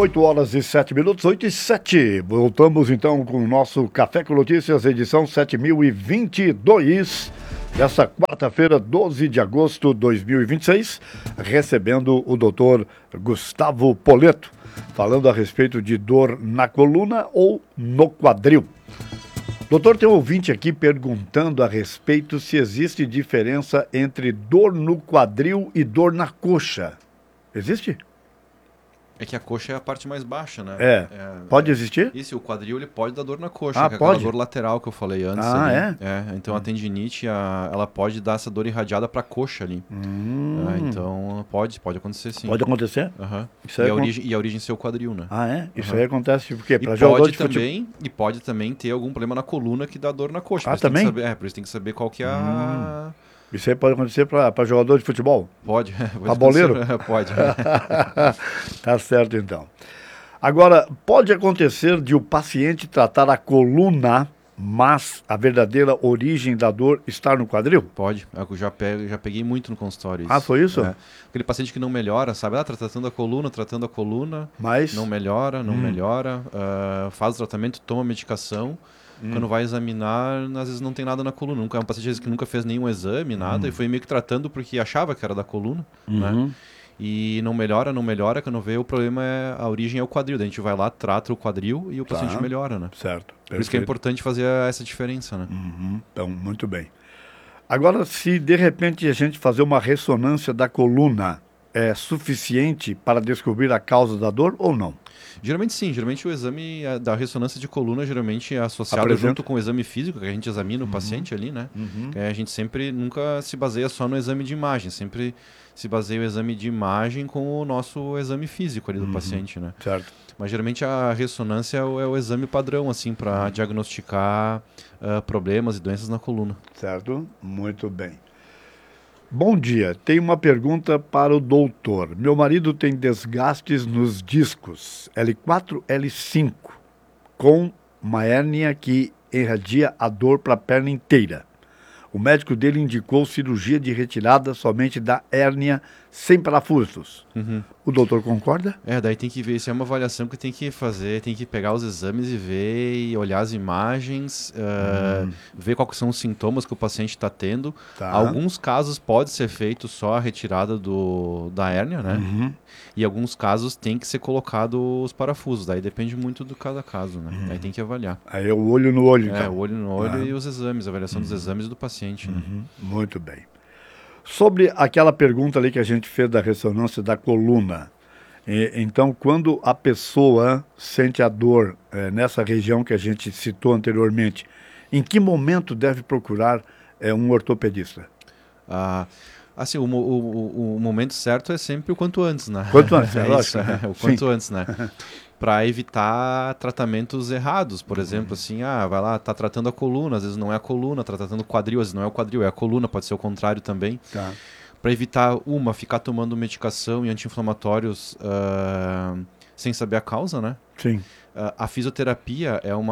8h07, 8h07. Voltamos então com o nosso Café com Notícias, edição 7022, dessa quarta-feira, 12 de agosto de 2026, recebendo o doutor Gustavo Poleto, falando a respeito de dor na coluna ou no quadril. Doutor, tem um ouvinte aqui perguntando a respeito se existe diferença entre dor no quadril e dor na coxa. Existe? É que a coxa é a parte mais baixa, né? Pode existir? Isso, o quadril ele pode dar dor na coxa, que é pode? aquela dor lateral que eu falei antes. Então a tendinite, ela pode dar essa dor irradiada para a coxa ali. Então pode acontecer sim. Pode acontecer? E a origem ser o quadril, né? Isso aí acontece porque para jogador de futebol. E pode também ter algum problema na coluna que dá dor na coxa. Também? Por isso tem que saber qual que é a... Isso aí pode acontecer para jogador de futebol? Pode. Para boleiro? Pode. Tá certo, então. Agora, pode acontecer de o paciente tratar a coluna, mas a verdadeira origem da dor estar no quadril? Pode. Eu já peguei muito no consultório isso. Foi isso? Aquele paciente que não melhora, sabe? Tratando a coluna, mas não melhora, faz o tratamento, toma medicação. Quando vai examinar, às vezes não tem nada na coluna. É um paciente que nunca fez nenhum exame, nada, e foi meio que tratando porque achava que era da coluna, né? E não melhora, quando vê o problema a origem é o quadril. Daí a gente vai lá, trata o quadril e o paciente melhora, né? Certo. Por isso que é importante fazer essa diferença, né? Então, muito bem. Agora, se de repente a gente fazer uma ressonância da coluna, é suficiente para descobrir a causa da dor ou não? Geralmente sim, geralmente o exame da ressonância de coluna geralmente é associado junto com o exame físico, que a gente examina o paciente ali, né? A gente sempre nunca se baseia só no exame de imagem, sempre se baseia o exame de imagem com o nosso exame físico ali do paciente, né? Certo. Mas geralmente a ressonância é o exame padrão, assim, para diagnosticar problemas e doenças na coluna. Certo, muito bem. Bom dia, tenho uma pergunta para o doutor. Meu marido tem desgastes nos discos L4, L5, com uma hérnia que irradia a dor para a perna inteira. O médico dele indicou cirurgia de retirada somente da hérnia sem parafusos. O doutor concorda? Daí tem que ver, isso é uma avaliação que tem que fazer, tem que pegar os exames e ver, e olhar as imagens, ver quais são os sintomas que o paciente está tendo. Alguns casos pode ser feito só a retirada da hérnia, né? E alguns casos tem que ser colocado os parafusos, daí depende muito do cada caso, né? Aí tem que avaliar. Aí é o olho no olho, então. O olho no olho e os exames, a avaliação dos exames do paciente. Né? Muito bem. Sobre aquela pergunta ali que a gente fez da ressonância da coluna, então quando a pessoa sente a dor nessa região que a gente citou anteriormente, em que momento deve procurar um ortopedista? Assim, o momento certo é sempre o quanto antes, né? Quanto antes, lógico. O quanto antes, né? Para evitar tratamentos errados, por exemplo, assim, vai lá, tá tratando a coluna, às vezes não é a coluna, tá tratando o quadril, às vezes não é o quadril, é a coluna, pode ser o contrário também. Para evitar, ficar tomando medicação e anti-inflamatórios sem saber a causa, né? Sim. A fisioterapia é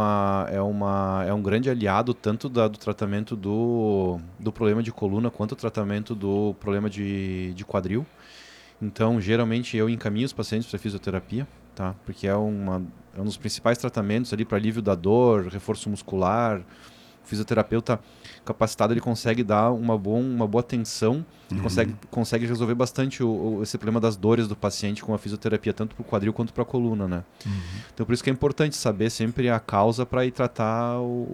um grande aliado tanto do tratamento do problema de coluna quanto do tratamento do problema de quadril. Então, geralmente, eu encaminho os pacientes para fisioterapia, tá? Porque é um dos principais tratamentos ali para alívio da dor, reforço muscular. O fisioterapeuta capacitado, ele consegue dar uma boa atenção e consegue resolver bastante esse problema das dores do paciente com a fisioterapia, tanto para o quadril quanto para a coluna, né? Então, por isso que é importante saber sempre a causa para ir tratar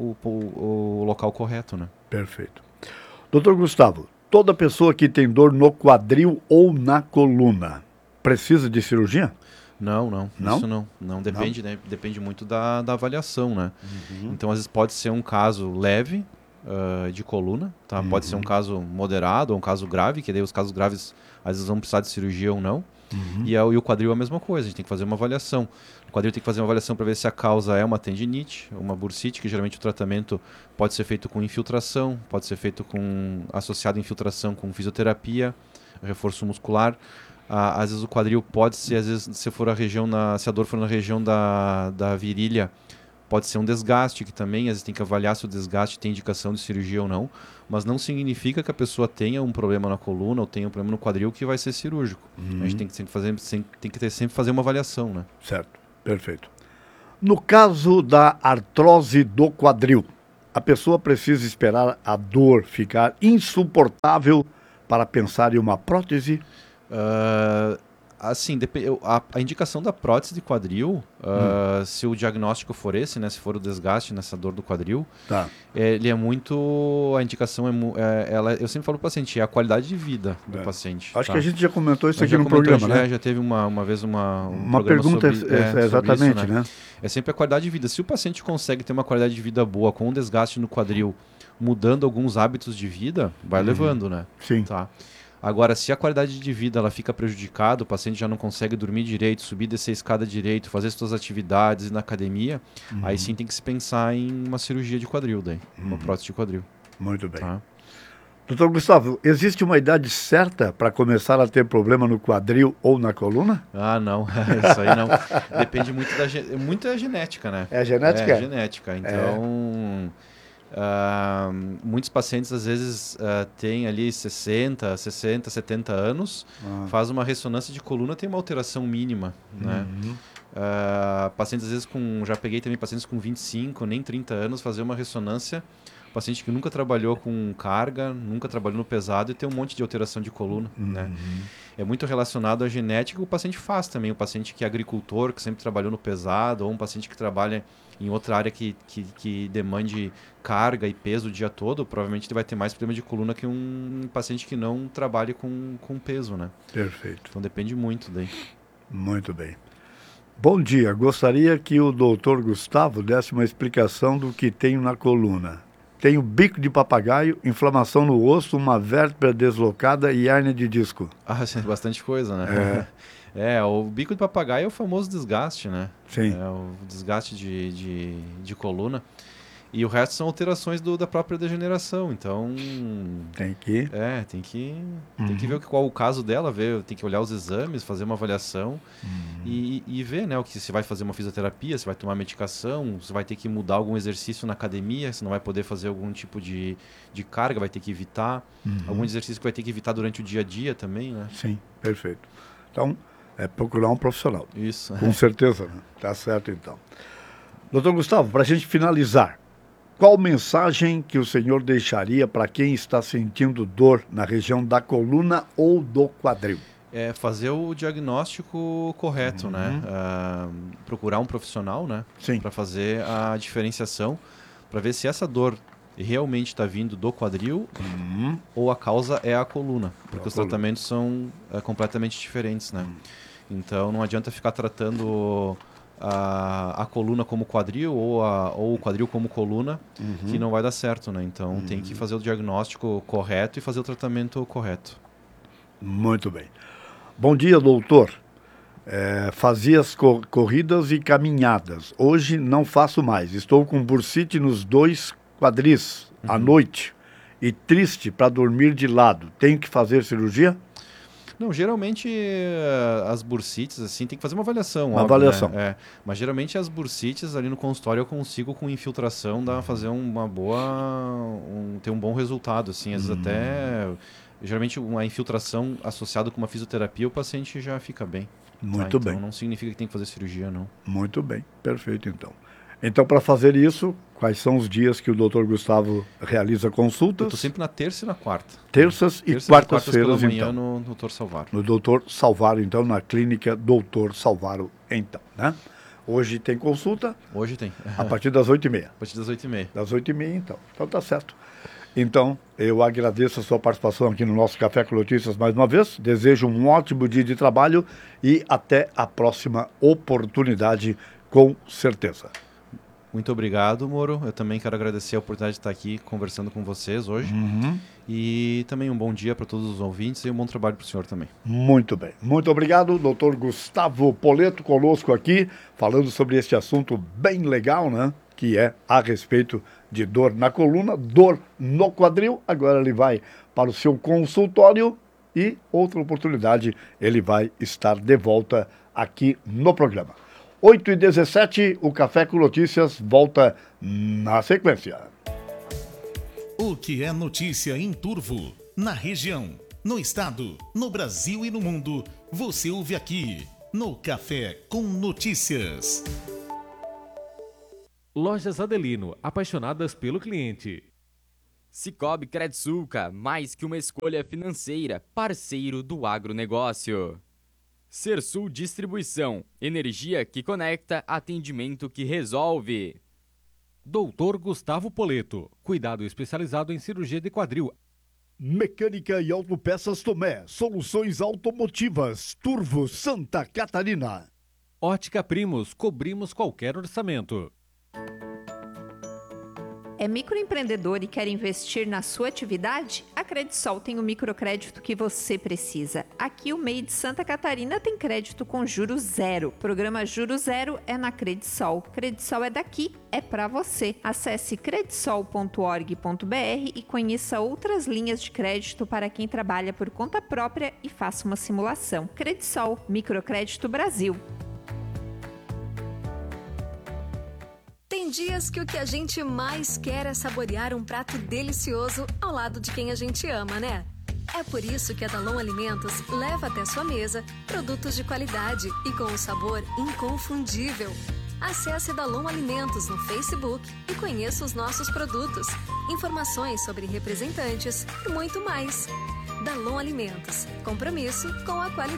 o local correto, né? Perfeito. Doutor Gustavo, toda pessoa que tem dor no quadril ou na coluna precisa de cirurgia? Não? Isso não. Não depende, né? Depende muito da avaliação, né? Então, às vezes pode ser um caso leve de coluna, tá? Pode ser um caso moderado ou um caso grave, que daí os casos graves às vezes vão precisar de cirurgia ou não. E o quadril é a mesma coisa, a gente tem que fazer uma avaliação. O quadril tem que fazer uma avaliação para ver se a causa é uma tendinite, uma bursite, que geralmente o tratamento pode ser feito com infiltração, pode ser feito associado à infiltração com fisioterapia, reforço muscular. Às vezes o quadril pode ser, às vezes, se a dor for na região da virilha, Pode ser um desgaste, que também às vezes tem que avaliar se o desgaste tem indicação de cirurgia ou não, mas não significa que a pessoa tenha um problema na coluna ou tenha um problema no quadril que vai ser cirúrgico. A gente tem que sempre fazer uma avaliação, né? Certo, perfeito. No caso da artrose do quadril, a pessoa precisa esperar a dor ficar insuportável para pensar em uma prótese? Assim, a indicação da prótese de quadril, se o diagnóstico for esse, né, se for o desgaste nessa dor do quadril, Tá. ele é muito... A indicação eu sempre falo para o paciente, é a qualidade de vida do paciente. Acho tá? que a gente já comentou isso aqui no programa, né? Já teve uma vez um pergunta sobre, exatamente, sobre isso, né? É sempre a qualidade de vida. Se o paciente consegue ter uma qualidade de vida boa com um desgaste no quadril, mudando alguns hábitos de vida, vai levando, né? Sim. Tá. Agora, se a qualidade de vida ela fica prejudicada, o paciente já não consegue dormir direito, subir e descer a escada direito, fazer suas atividades na academia, aí sim tem que se pensar em uma cirurgia de quadril, daí, uma prótese de quadril. Muito bem. Tá? Doutor Gustavo, existe uma idade certa para começar a ter problema no quadril ou na coluna? Ah, não. Isso aí não. Depende muito muito é genética, né? É genética? É genética. Então... muitos pacientes às vezes têm ali 60, 70 anos, faz uma ressonância de coluna, tem uma alteração mínima, né? Pacientes às vezes já peguei também pacientes com 25, nem 30 anos, fazer uma ressonância, paciente que nunca trabalhou com carga, nunca trabalhou no pesado e tem um monte de alteração de coluna, né? É muito relacionado à genética que o paciente faz também, o paciente que é agricultor, que sempre trabalhou no pesado, ou um paciente que trabalha em outra área que demande carga e peso o dia todo, provavelmente ele vai ter mais problema de coluna que um paciente que não trabalhe com peso, né? Perfeito. Então depende muito daí. Muito bem. Bom dia, gostaria que o doutor Gustavo desse uma explicação do que tenho na coluna. Tenho bico de papagaio, inflamação no osso, uma vértebra deslocada e hérnia de disco. Sim, bastante coisa, né? O bico de papagaio é o famoso desgaste, né? Sim. É o desgaste de coluna. E o resto são alterações da própria degeneração, então... Tem que... Tem que ver qual o caso dela, tem que olhar os exames, fazer uma avaliação e ver, né, se vai fazer uma fisioterapia, se vai tomar medicação, se vai ter que mudar algum exercício na academia, se não vai poder fazer algum tipo de carga, vai ter que evitar. Algum exercício que vai ter que evitar durante o dia a dia também, né? Sim, perfeito. Então, é procurar um profissional. Isso. Com certeza, né? Tá certo, então. Doutor Gustavo, para a gente finalizar, qual mensagem que o senhor deixaria para quem está sentindo dor na região da coluna ou do quadril? É fazer o diagnóstico correto, né? Procurar um profissional, né? Sim. Para fazer a diferenciação, para ver se essa dor realmente está vindo do quadril ou a causa é a coluna, porque os tratamentos são completamente diferentes, né? Então não adianta ficar tratando a coluna como quadril ou o quadril como coluna, que não vai dar certo, né? Então tem que fazer o diagnóstico correto e fazer o tratamento correto. Muito bem. Bom dia, doutor. Fazia as corridas e caminhadas. Hoje não faço mais. Estou com bursite nos 2 quadris à noite e triste para dormir de lado. Tenho que fazer cirurgia? Não, geralmente as bursites, assim, tem que fazer uma avaliação. Uma óbvio, avaliação. Né? Mas geralmente as bursites ali no consultório eu consigo com infiltração fazer uma boa... ter um bom resultado, assim. Às vezes até... Geralmente uma infiltração associada com uma fisioterapia o paciente já fica bem. Muito bem. Então não significa que tem que fazer cirurgia, não. Muito bem, perfeito então. Então, para fazer isso, quais são os dias que o doutor Gustavo realiza consultas? Eu estou sempre na terça e na quarta. Terças e quartas-feiras, pela manhã, então. no Dr. Salvaro. No Dr. Salvaro, então, na clínica Dr. Salvaro, então, né? Hoje tem consulta? Hoje tem. A partir das 8h30. A partir das 8h30. Das 8h30, então. Então tá certo. Então, eu agradeço a sua participação aqui no nosso Café com Notícias mais uma vez. Desejo um ótimo dia de trabalho e até a próxima oportunidade, com certeza. Muito obrigado, Moro. Eu também quero agradecer a oportunidade de estar aqui conversando com vocês hoje. E também um bom dia para todos os ouvintes e um bom trabalho para o senhor também. Muito bem. Muito obrigado, doutor Gustavo Poleto, conosco aqui, falando sobre este assunto bem legal, né? Que é a respeito de dor na coluna, dor no quadril. Agora ele vai para o seu consultório e outra oportunidade ele vai estar de volta aqui no programa. 8h17, o Café com Notícias volta na sequência. O que é notícia em Turvo, na região, no estado, no Brasil e no mundo, você ouve aqui no Café com Notícias. Lojas Adelino, apaixonadas pelo cliente. Cicobi Credsulca, mais que uma escolha financeira, parceiro do agronegócio. Sersul Distribuição, energia que conecta, atendimento que resolve. Doutor Gustavo Poleto, cuidado especializado em cirurgia de quadril. Mecânica e Autopeças Tomé, soluções automotivas, Turvo, Santa Catarina. Ótica Primos, cobrimos qualquer orçamento. É microempreendedor e quer investir na sua atividade? A Credisol tem o microcrédito que você precisa. Aqui o MEI de Santa Catarina tem crédito com juros zero. Programa Juros Zero é na Credisol. Credisol é daqui, é pra você. Acesse credisol.org.br e conheça outras linhas de crédito para quem trabalha por conta própria e faça uma simulação. Credisol, Microcrédito Brasil. Tem dias que o que a gente mais quer é saborear um prato delicioso ao lado de quem a gente ama, né? É por isso que a Dalon Alimentos leva até sua mesa produtos de qualidade e com um sabor inconfundível. Acesse Dalon Alimentos no Facebook e conheça os nossos produtos, informações sobre representantes e muito mais. Dalon Alimentos, compromisso com a qualidade.